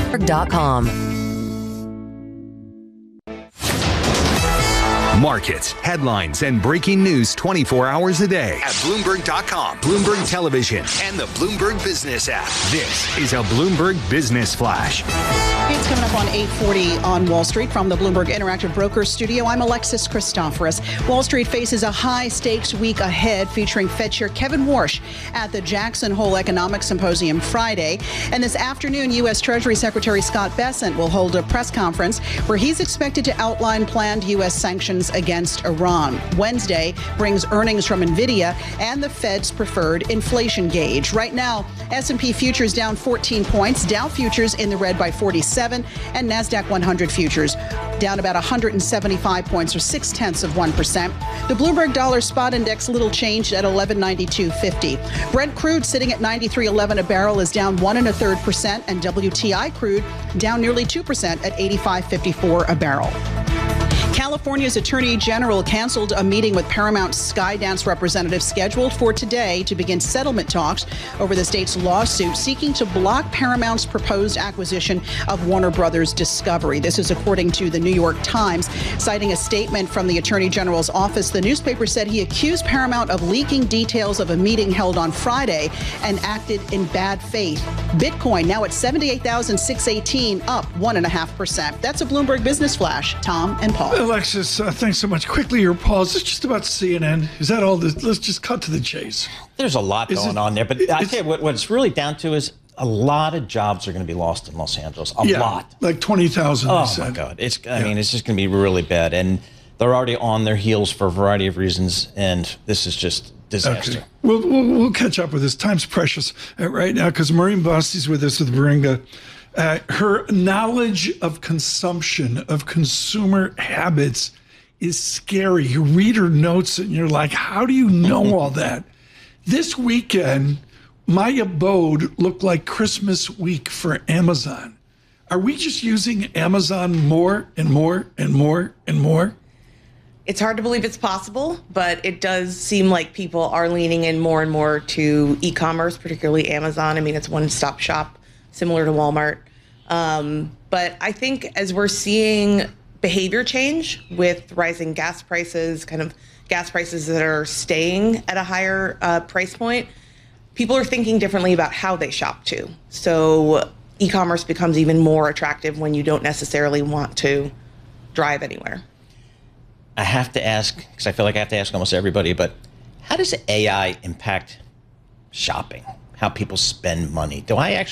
Bloomberg.com. Markets, headlines, and breaking news 24 hours a day at Bloomberg.com, Bloomberg Television, and the Bloomberg Business app. This is a Bloomberg Business Flash. It's coming up on 8:40 on Wall Street from the Bloomberg Interactive Brokers Studio. I'm Alexis Christoforous. Wall Street faces a high-stakes week ahead featuring Fed Chair Kevin Warsh at the Jackson Hole Economic Symposium Friday. And this afternoon, U.S. Treasury Secretary Scott Bessent will hold a press conference where he's expected to outline planned U.S. sanctions against Iran. Wednesday brings earnings from NVIDIA and the Fed's preferred inflation gauge. Right now, S&P futures down 14 points, Dow futures in the red by 47, and NASDAQ 100 futures down about 175 points, or 0.6%. The Bloomberg Dollar Spot Index little changed at 1192.50. Brent crude sitting at 93.11 a barrel is down 1.33%, and WTI crude down nearly 2% at 85.54 a barrel. California's Attorney General canceled a meeting with Paramount Skydance representatives scheduled for today to begin settlement talks over the state's lawsuit seeking to block Paramount's proposed acquisition of Warner Brothers Discovery. This is according to the New York Times. Citing a statement from the Attorney General's office, the newspaper said he accused Paramount of leaking details of a meeting held on Friday and acted in bad faith. Bitcoin now at $78,618, up 1.5%. That's a Bloomberg Business Flash. Tom and Paul. Alexis, thanks so much. Quickly, your Paul, is this just about CNN? Is that all? Let's just cut to the chase. There's a lot going on there, but I tell you what it's really down to is a lot of jobs are going to be lost in Los Angeles. A lot. Like 20,000. Oh, my God. I mean, it's just going to be really bad. And they're already on their heels for a variety of reasons, and this is just disaster. Okay. We'll catch up with this. Time's precious right now because Maureen Bosti's with us with Baringa. Her knowledge of consumption, of consumer habits is scary. You read her notes and you're like, how do you know all that? This weekend, my abode looked like Christmas week for Amazon. Are we just using Amazon more and more and more and more? It's hard to believe it's possible, but it does seem like people are leaning in more and more to e-commerce, particularly Amazon. I mean, it's one-stop shop, similar to Walmart. But I think as we're seeing behavior change with rising gas prices, kind of gas prices that are staying at a higher price point, people are thinking differently about how they shop too. So e-commerce becomes even more attractive when you don't necessarily want to drive anywhere. I have to ask, because I feel like I have to ask almost everybody, but how does AI impact shopping? How people spend money? Do I actually